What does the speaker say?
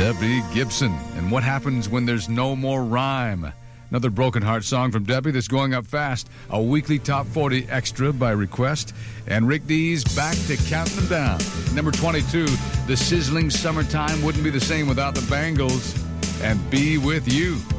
Debbie Gibson. And what happens when there's no more rhyme? Another Broken Heart song from Debbie that's going up fast. A weekly Top 40 extra by request. And Rick Dees back to counting them down. Number 22, The Sizzling Summertime Wouldn't Be the Same Without the Bangles. And Be With You.